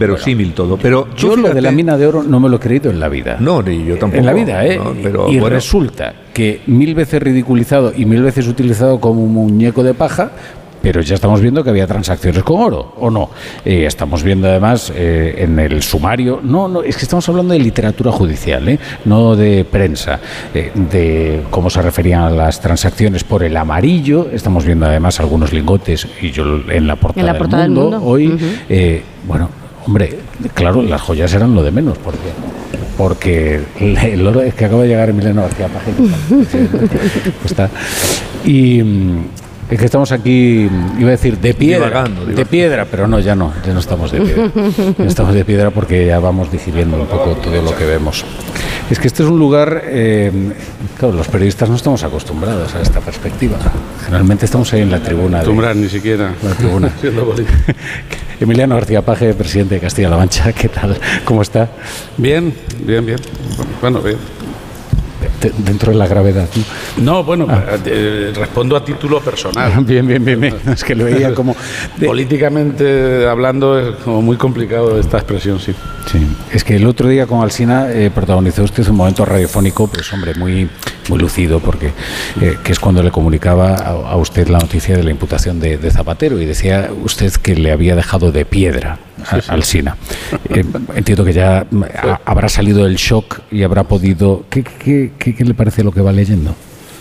inverosímil todo. Pero yo lo de la mina de oro no me lo he creído en la vida. No, ni yo tampoco. En la vida, ¿eh? No, pero, y bueno, resulta que 1000 veces ridiculizado y 1000 veces utilizado como un muñeco de paja, pero ya estamos viendo que había transacciones con oro, ¿o no? Estamos viendo además en el sumario, no, es que estamos hablando de literatura judicial, no de prensa, de cómo se referían a las transacciones por el amarillo. Estamos viendo además algunos lingotes, y yo en la portada, del Mundo hoy, bueno, hombre, claro, las joyas eran lo de menos, porque el oro es que acaba de llegar Emiliano García Paje, está, y es que estamos aquí, iba a decir, de piedra, de piedra, pero no, ya no estamos de piedra. Ya estamos de piedra porque ya vamos digiriendo un poco todo lo que vemos. Es que este es un lugar, claro, los periodistas no estamos acostumbrados a esta perspectiva. Generalmente estamos ahí en la tribuna. Ni siquiera. La tribuna. Emiliano García Paje, presidente de Castilla-La Mancha, ¿qué tal? ¿Cómo está? Bien. Bueno, bien. Dentro de la gravedad, ¿no? Bueno, respondo a título personal. Bien. Es que lo veía como... Políticamente hablando es como muy complicado esta expresión, sí. Sí, es que el otro día con Alsina protagonizó usted un momento radiofónico, pues hombre, muy lucido, porque que es cuando le comunicaba a usted la noticia de la imputación de Zapatero, y decía usted que le había dejado de piedra a Alsina. Entiendo que ya habrá salido del shock y habrá podido... ¿Qué le parece lo que va leyendo?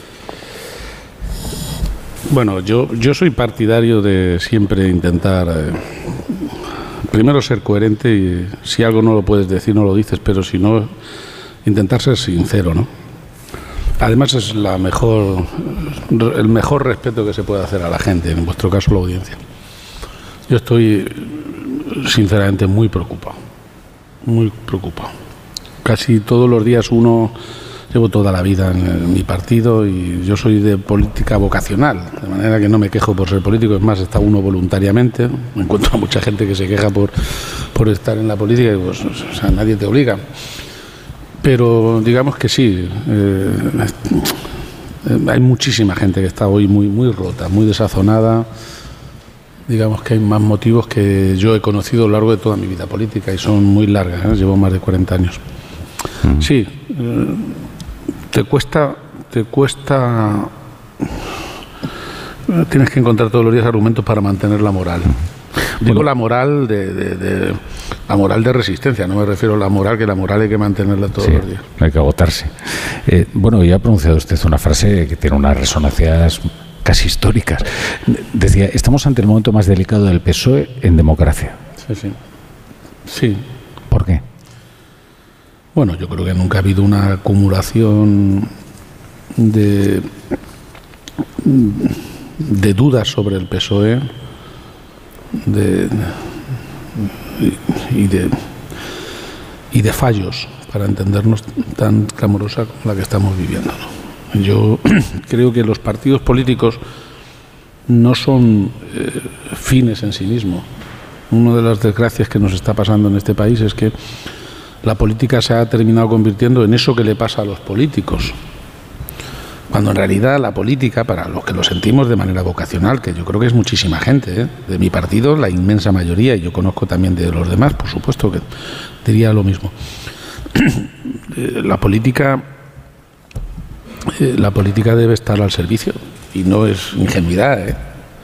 Bueno, yo soy partidario de siempre intentar primero ser coherente, y si algo no lo puedes decir no lo dices, pero si no, intentar ser sincero, ¿no? Además es el mejor respeto que se puede hacer a la gente, en vuestro caso la audiencia. Yo estoy sinceramente muy preocupado. Casi todos los días llevo toda la vida en mi partido, y yo soy de política vocacional, de manera que no me quejo por ser político. Es más, está uno voluntariamente. Me encuentro a mucha gente que se queja por estar en la política, y pues, o sea, nadie te obliga. Pero digamos que sí, hay muchísima gente que está hoy muy rota, muy desazonada. Digamos que hay más motivos que yo he conocido a lo largo de toda mi vida política, y son muy largas, ¿eh? Llevo más de 40 años. Sí, te cuesta, tienes que encontrar todos los días argumentos para mantener la moral. Digo la moral la moral de resistencia, no me refiero a la moral, que la moral hay que mantenerla todos los días. Hay que agotarse. Bueno, ya ha pronunciado usted una frase que tiene unas resonancias casi históricas. Decía, estamos ante el momento más delicado del PSOE en democracia. Sí. ¿Por qué? Bueno, yo creo que nunca ha habido una acumulación de dudas sobre el PSOE y de fallos, para entendernos, tan clamorosa como la que estamos viviendo, ¿no? Yo creo que los partidos políticos no son fines en sí mismos. Una de las desgracias que nos está pasando en este país es que la política se ha terminado convirtiendo en eso que le pasa a los políticos, cuando en realidad la política, para los que lo sentimos de manera vocacional, que yo creo que es muchísima gente, de mi partido la inmensa mayoría, y yo conozco también de los demás, por supuesto que diría lo mismo, la política debe estar al servicio, y no es ingenuidad,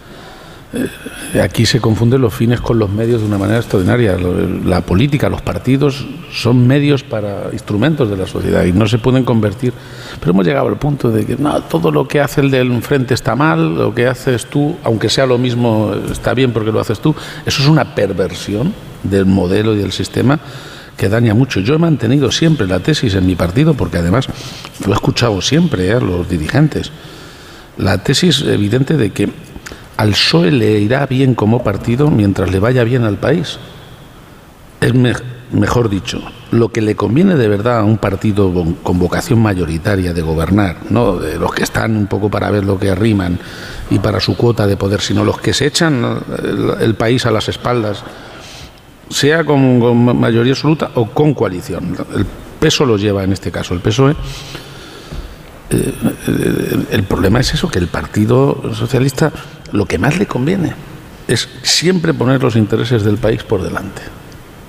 Aquí se confunden los fines con los medios de una manera extraordinaria. La política, los partidos son medios instrumentos de la sociedad, y no se pueden convertir. Pero hemos llegado al punto de que no, todo lo que hace el del enfrente está mal, lo que haces tú, aunque sea lo mismo, está bien porque lo haces tú. Eso es una perversión del modelo y del sistema que daña mucho. Yo he mantenido siempre la tesis en mi partido, porque además lo he escuchado siempre a los dirigentes, la tesis evidente de que al PSOE le irá bien como partido mientras le vaya bien al país. Es mejor dicho, lo que le conviene de verdad a un partido con vocación mayoritaria de gobernar, no de los que están un poco para ver lo que arriman y para su cuota de poder, sino los que se echan el país a las espaldas, sea con mayoría absoluta o con coalición. El peso lo lleva en este caso el PSOE. El problema es eso, que el Partido Socialista lo que más le conviene es siempre poner los intereses del país por delante.